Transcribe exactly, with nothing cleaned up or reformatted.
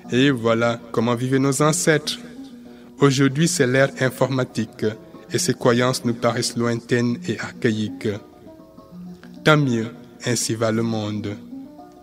Et voilà comment vivaient nos ancêtres. Aujourd'hui, c'est l'ère informatique et ces croyances nous paraissent lointaines et archaïques. Tant mieux, ainsi va le monde.